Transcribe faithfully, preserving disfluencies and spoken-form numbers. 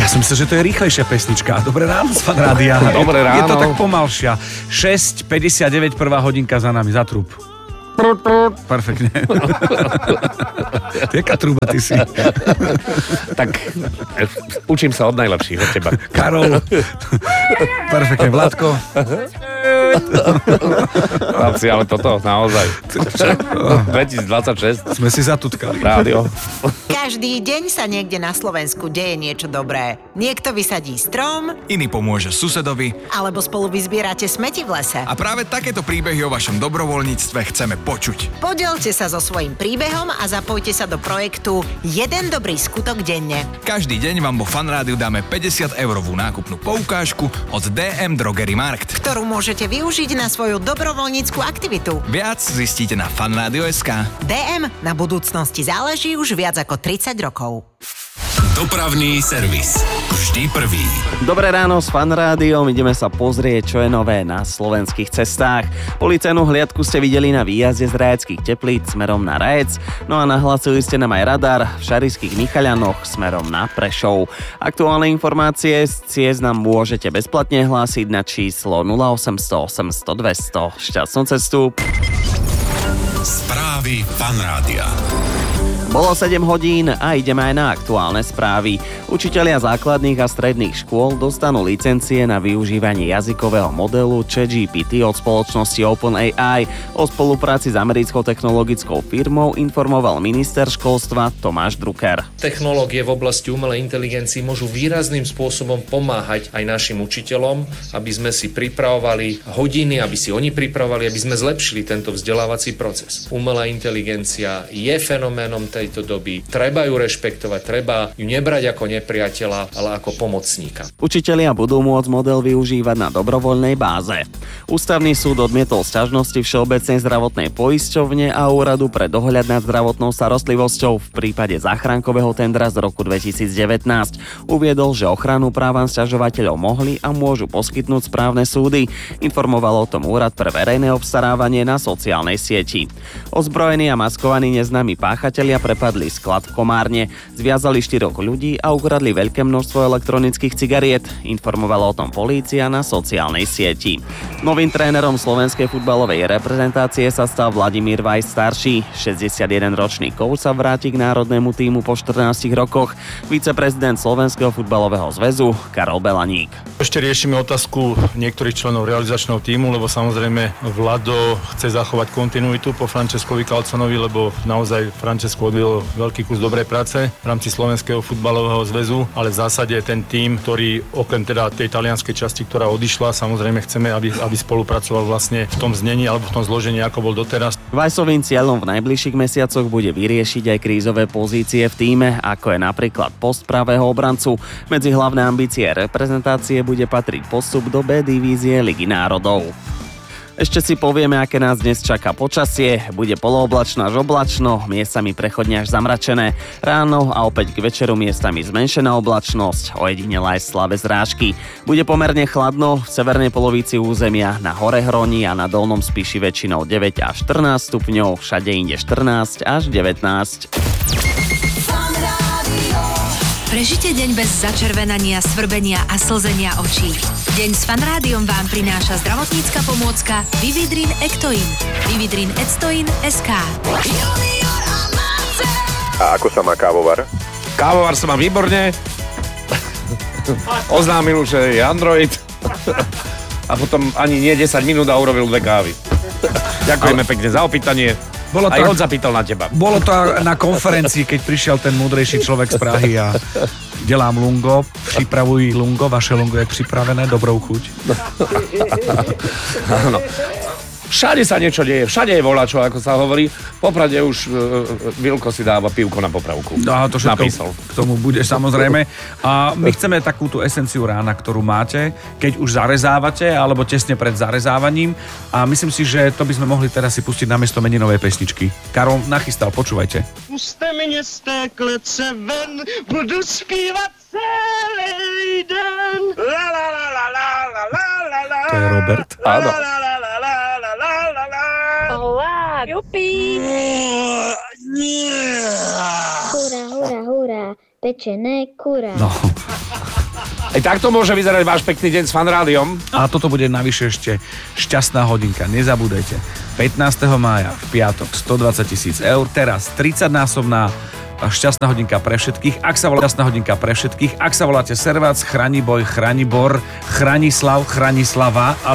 Ja som myslel, že to je rýchlejšia pesnička. Dobré ráno z Fan Rádia. Dobré ráno. Je to tak pomalšia. šesť päťdesiatdeväť, prvá hodinka za nami, za trúb. Perfektne. Jaká trúba ty si? Tak učím sa od najlepších, od teba. Karol. Perfektne. Vládko. Chlapci, ale toto naozaj. dvetisícdvadsaťšesť. Sme si zatutkali. Rádio. Každý deň sa niekde na Slovensku deje niečo dobré. Niekto vysadí strom, Iný pomôže susedovi. alebo spolu vyzbierate smeti v lese. A práve takéto príbehy o vašom dobrovoľníctve chceme počuť. Podielte sa so svojím príbehom a zapojte sa do projektu Jeden dobrý skutok denne. Každý deň vám vo Fan Rádiu dáme päťdesiat eurovú nákupnú poukážku od dé em Drogery Markt. Ktorú môžete využiť na svoju dobrovoľníckú aktivitu. Viac zistíte na fanradio bodka es ká. dé em na budúcnosti záleží už viac ako tridsať rokov. Dopravný servis. Vždy prvý. Dobré ráno s Fan Rádiom, ideme sa pozrieť, čo je nové na slovenských cestách. Policajnú hliadku ste videli na výjazde z Rajeckých Teplíc smerom na Rajec, no a nahlasili ste nám aj radar v Šarišských Michaľanoch smerom na Prešov. Aktuálne informácie z ciest nám môžete bezplatne hlásiť na číslo nula osemsto osemsto dvesto. Šťastnú cestu. Správy Fan Rádia. Bolo sedem hodín a ideme aj na aktuálne správy. Učitelia základných a stredných škôl dostanú licencie na využívanie jazykového modelu ChatGPT od spoločnosti OpenAI. O spolupráci s americkou technologickou firmou informoval minister školstva Tomáš Drucker. Technológie v oblasti umelej inteligencii môžu výrazným spôsobom pomáhať aj našim učiteľom, aby sme si pripravovali hodiny, aby si oni pripravovali, aby sme zlepšili tento vzdelávací proces. Umelá inteligencia je fenoménom tejto doby. Treba ju rešpektovať, treba ju nebrať ako nepriateľa, ale ako pomocníka. Učitelia budú môcť model využívať na dobrovoľnej báze. Ústavný súd odmietol sťažnosti Všeobecnej zdravotnej poisťovne a Úradu pre dohľad nad zdravotnou starostlivosťou v prípade záchrankového tendra z roku dvetisícdevätnásť. Uviedol, že ochranu právam sťažovateľov mohli a môžu poskytnúť správne súdy. Informoval o tom Úrad pre verejné obstarávanie na sociálnej sieti. Ozbrojení a maskovaní neznámi páchatelia prepadli sklad v Komárne, zviazali štyroch ľudí a ukradli veľké množstvo elektronických cigariet. Informovala o tom polícia na sociálnej sieti. Novým trénerom slovenskej futbalovej reprezentácie sa stal Vladimír Vajs starší. šesťdesiatjedenročný coach sa vráti k národnému tímu po štrnástich rokoch. Viceprezident Slovenského futbalového zväzu Karol Belaník. Ešte riešime otázku niektorých členov realizačného tímu, lebo samozrejme Vlado chce zachovať kontinuitu po Francescovi Calzonovi, lebo naozaj Francesco odviedol veľký kus dobrej práce v rámci Slovenského futbalového zväzu, ale v zásade ten tím, ktorý okrem teda tej talianskej časti, ktorá odišla, samozrejme chceme, aby, aby spolupracoval vlastne v tom znení alebo v tom zložení, ako bol doteraz. Vajsovým cieľom v najbližších mesiacoch bude vyriešiť aj krízové pozície v tíme, ako je napríklad post pravého obrancu. Medzi hlavné ambície reprezentácie bude patriť postup do B divízie Ligy národov. Ešte si povieme, aké nás dnes čaká počasie. Bude polooblačno až oblačno, miestami prechodne až zamračené. Ráno a opäť k večeru miestami zmenšená oblačnosť, ojedinelé aj slabé zrážky. Bude pomerne chladno, v severnej polovici územia, na hore Hroni a na dolnom Spiši väčšinou deväť až štrnásť stupňov, všade inde štrnásť až devätnásť. Prežite deň bez začervenania, svrbenia a slzenia očí. Deň s Fan Rádiom vám prináša zdravotnícka pomôcka Vividrin Ectoin. Vividrin Ectoin bodka es ká. A ako sa má kávovar? Kávovar sa má výborne. Oznámil, že je Android. A potom ani nie desať minút a urobil dve kávy. Ďakujeme Ale... pekne za opýtanie. Bolo to, aj on zapýtal na teba. Bolo to na konferencii, keď prišiel ten múdrejší človek z Prahy a delám lungo, pripravuj lungo, vaše lungo je pripravené, dobrou chuť. Áno. Všade sa niečo deje, všade je volačo, ako sa hovorí. Poprade už uh, Vilko si dáva pivko na popravku. No, to všetko napísal. K tomu bude samozrejme. A my chceme takú tú esenciu rána, ktorú máte, keď už zarezávate, alebo tesne pred zarezávaním. A myslím si, že to by sme mohli teraz si pustiť namiesto meninovej pesničky. Karol nachystal, počúvajte. Puste mě z té klece ven, budu zpívat celý den. La la la la la la la la. To je Robert. Áno. Olá, jupi! Hurá, hurá, hurá, pečené kura. No, Aj takto môže vyzerať váš pekný deň s Fanrádiom. A toto bude navyše ešte šťastná hodinka. Nezabúdajte. pätnásteho mája v piatok stodvadsať tisíc eur. Teraz tridsaťnásobná šťastná hodinka pre všetkých. Ak sa volá šťastná hodinka pre všetkých, ak sa voláte Servác, Chraniboj, Chranibor, Chranislav, Chranislava,